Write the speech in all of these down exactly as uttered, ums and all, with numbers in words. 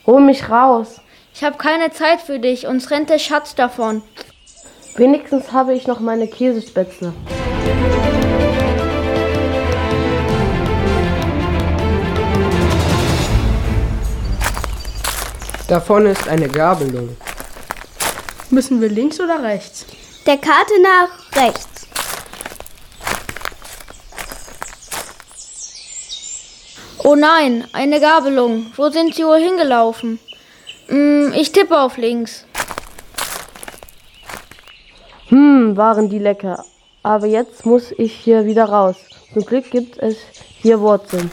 Hol mich raus. Ich habe keine Zeit für dich, uns rennt der Schatz davon. Wenigstens habe ich noch meine Käsespätzle. Da vorne ist eine Gabelung. Müssen wir links oder rechts? Der Karte nach rechts. Oh nein, eine Gabelung. Wo sind sie wohl hingelaufen? Hm, ich tippe auf links. Hm, waren die lecker. Aber jetzt muss ich hier wieder raus. Zum Glück gibt es hier Wurzeln.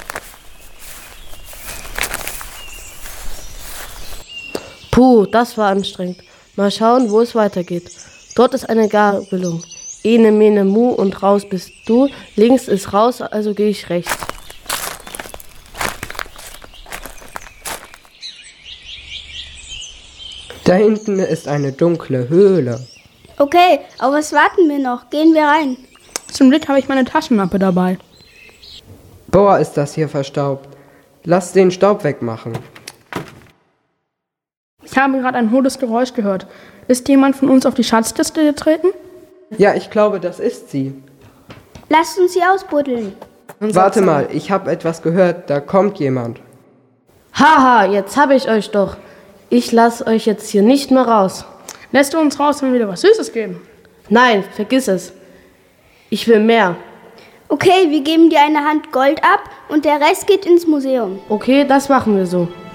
Puh, das war anstrengend. Mal schauen, wo es weitergeht. Dort ist eine Gabelung. Ene, mene, mu und raus bist du. Links ist raus, also gehe ich rechts. Da hinten ist eine dunkle Höhle. Okay, aber was warten wir noch? Gehen wir rein. Zum Glück habe ich meine Taschenlampe dabei. Boah, ist das hier verstaubt. Lass den Staub wegmachen. Ich habe gerade ein hohles Geräusch gehört. Ist jemand von uns auf die Schatzkiste getreten? Ja, ich glaube, das ist sie. Lasst uns sie ausbuddeln. Warte mal, ich habe etwas gehört. Da kommt jemand. Haha, jetzt habe ich euch doch. Ich lasse euch jetzt hier nicht mehr raus. Lässt du uns raus, wenn wir dir was Süßes geben? Nein, vergiss es. Ich will mehr. Okay, wir geben dir eine Hand Gold ab und der Rest geht ins Museum. Okay, das machen wir so.